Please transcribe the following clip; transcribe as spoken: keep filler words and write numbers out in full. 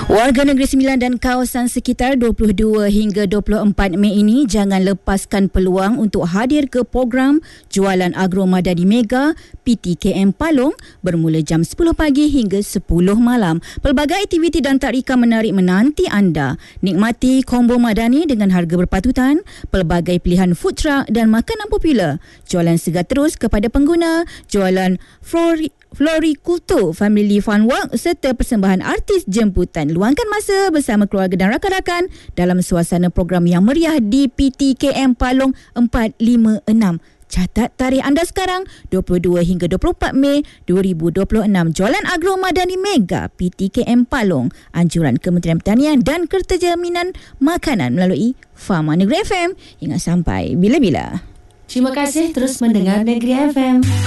Warga Negeri Sembilan dan kawasan sekitar dua puluh dua hingga dua puluh empat Mei ini jangan lepaskan peluang untuk hadir ke program Jualan Agro Madani Mega P T K M Palong bermula jam sepuluh pagi hingga sepuluh malam. Pelbagai aktiviti dan tarikan menarik menanti anda. Nikmati kombo madani dengan harga berpatutan, pelbagai pilihan food truck dan makanan popular. Jualan segar terus kepada pengguna, jualan flori florikultur, family fun walk serta persembahan artis jemputan. Luangkan masa bersama keluarga dan rakan-rakan dalam suasana program yang meriah di P T K M Palong empat lima enam. Catat tarikh anda sekarang, dua puluh dua hingga dua puluh empat Mei dua ribu dua puluh enam. Jualan Agro Madani Mega P T K M Palong. Anjuran Kementerian Pertanian dan Keterjaminan Makanan melalui Fama Negeri F M. Ingat sampai bila-bila. Terima kasih terus mendengar Negeri F M.